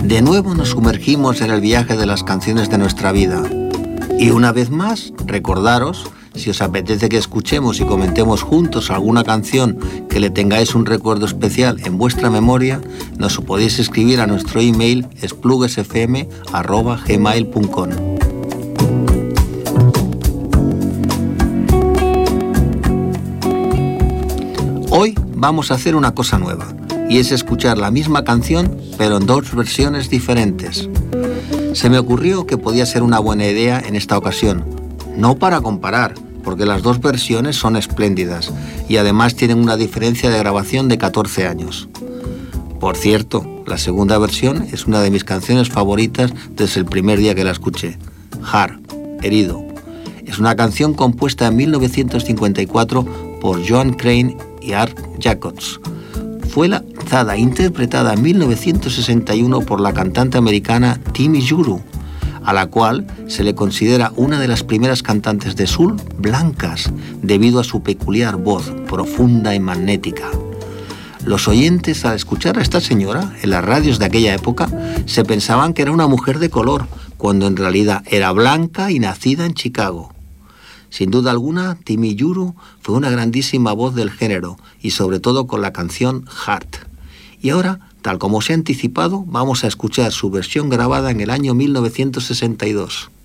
De nuevo nos sumergimos en el viaje de las canciones de nuestra vida. Y una vez más, recordaros, si os apetece que escuchemos y comentemos juntos alguna canción que le tengáis un recuerdo especial en vuestra memoria, nos podéis escribir a nuestro email espluguesfm@gmail.com. Hoy vamos a hacer una cosa nueva, y es escuchar la misma canción, pero en dos versiones diferentes. Se me ocurrió que podía ser una buena idea en esta ocasión, no para comparar, porque las dos versiones son espléndidas y además tienen una diferencia de grabación de 14 años. Por cierto, la segunda versión es una de mis canciones favoritas desde el primer día que la escuché, Heart, Herido. Es una canción compuesta en 1954 por Joan Crane y Art Jacobs. Fue lanzada e interpretada en 1961 por la cantante americana Timi Yuru, a la cual se le considera una de las primeras cantantes de soul blancas debido a su peculiar voz profunda y magnética. Los oyentes, al escuchar a esta señora en las radios de aquella época, se pensaban que era una mujer de color, cuando en realidad era blanca y nacida en Chicago. Sin duda alguna, Timi Yuru fue una grandísima voz del género y sobre todo con la canción Heart. Y ahora, tal como se ha anticipado, vamos a escuchar su versión grabada en el año 1962.